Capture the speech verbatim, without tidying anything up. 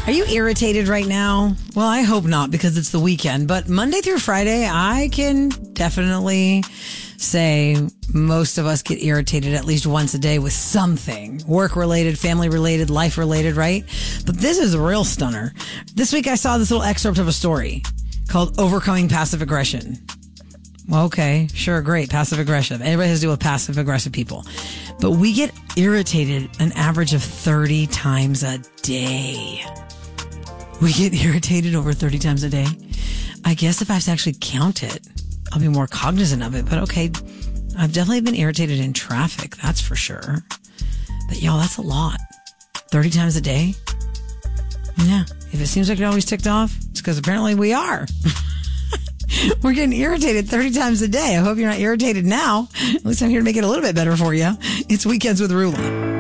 Are you irritated right now? Well, I hope not because it's the weekend. But Monday through Friday, I can definitely say most of us get irritated at least once a day with something. Work-related, family-related, life-related, right? But this is a real stunner. This week I saw this little excerpt of a story called Overcoming Passive Aggression. Well, okay, sure, great, passive aggressive. Everybody has to do with passive aggressive people. But we get irritated an average of thirty times a day. We get irritated over thirty times a day. I guess if I have to actually count it, I'll be more cognizant of it. But okay, I've definitely been irritated in traffic, that's for sure. But y'all, that's a lot. thirty times a day? Yeah, if it seems like you're always ticked off, it's because apparently we are. We're getting irritated thirty times a day. I hope you're not irritated now. At least I'm here to make it a little bit better for you. It's Weekends with Rula.